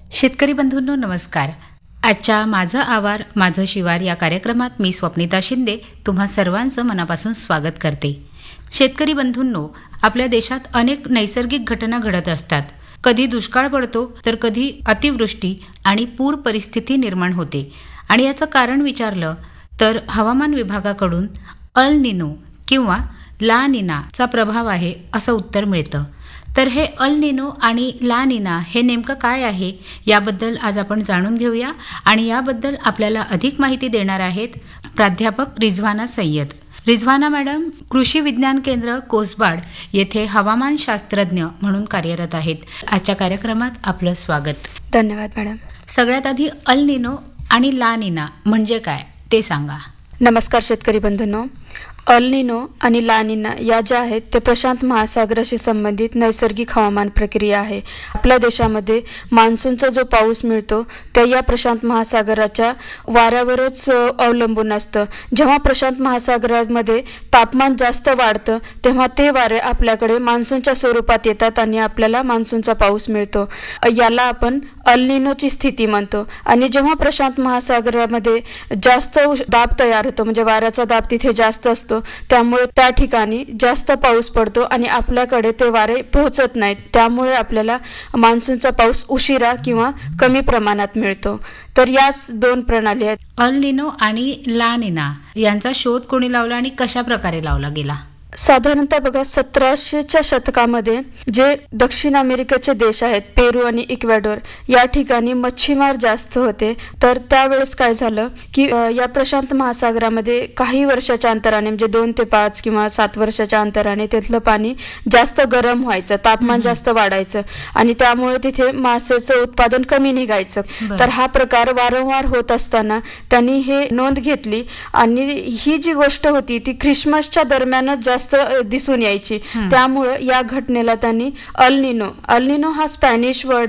शेतकरी बंधूंनो नमस्कार. आजच्या माझं आवार माझं शिवार या कार्यक्रमात मी स्वप्निता शिंदे तुम्हा सर्वांचं मनापासून स्वागत करते. शेतकरी बंधूंनो, आपल्या देशात अनेक नैसर्गिक घटना घडत असतात. कधी दुष्काळ पडतो तर कधी अतिवृष्टी आणि पूर परिस्थिती निर्माण होते. आणि याचं कारण विचारलं तर हवामान विभागाकडून अल निनो किंवा ला निनाचा प्रभाव आहे असं उत्तर मिळतं. तर हे अल निनो आणि ला निना हे नेमकं काय आहे याबद्दल आज आपण जाणून घेऊया. आणि याबद्दल आपल्याला अधिक माहिती देणार आहेत प्राध्यापक रिझवाना सय्यद. रिझवाना मॅडम कृषी विज्ञान केंद्र कोसबाड येथे हवामान शास्त्रज्ञ म्हणून कार्यरत आहेत. आजच्या कार्यक्रमात आपलं स्वागत. धन्यवाद मॅडम. सगळ्यात आधी अल निनो आणि ला निना म्हणजे काय ते सांगा. नमस्कार शेतकरी बंधूंनो. अल निनो आणि ला निना या ज्या आहेत ते प्रशांत महासागराशी संबंधित नैसर्गिक हवामान प्रक्रिया आहे. आपल्या देशामध्ये मान्सूनचा जो पाऊस मिळतो ते या प्रशांत महासागराच्या वाऱ्यावरच अवलंबून असतं. जेव्हा प्रशांत महासागरामध्ये तापमान जास्त वाढतं तेव्हा ते वारे आपल्याकडे मान्सूनच्या स्वरूपात येतात आणि आपल्याला मान्सूनचा पाऊस मिळतो. याला आपण अल निनोची स्थिती म्हणतो. आणि जेव्हा प्रशांत महासागरामध्ये जास्त दाब तयार होतो म्हणजे वाऱ्याचा दाब तिथे जास्त असतो त्यामुळे त्या ठिकाणी जास्त पाऊस पडतो आणि आपल्याकडे ते वारे पोहोचत नाहीत. त्यामुळे आपल्याला मान्सूनचा पाऊस उशिरा किंवा कमी प्रमाणात मिळतो. तर याच दोन प्रणाली आहेत. अल निनो आणि ला निना यांचा शोध कोणी लावला आणि कशा प्रकारे लावला गेला? साधारणतः बघा 1700च्या शतकामध्ये जे दक्षिण अमेरिकेचे देश आहेत पेरू आणि इक्वेडोर या ठिकाणी मच्छीमार जास्त होते. तर त्यावेळेस काय झालं की या प्रशांत महासागरामध्ये काही वर्षाच्या अंतराने म्हणजे 2 ते 5 किंवा 7 वर्षाच्या अंतराने तिथलं पाणी जास्त गरम व्हायचं, तापमान जास्त वाढायचं आणि त्यामुळे तिथे मासेचं उत्पादन कमी निघायचं. तर हा प्रकार वारंवार होत असताना त्यांनी हे नोंद घेतली आणि ही जी गोष्ट होती ती ख्रिसमसच्या दरम्यानच जास्त दिसून यायची. त्यामुळे या घटनेला त्यांनी अल निनो हा स्पॅनिश वर्ड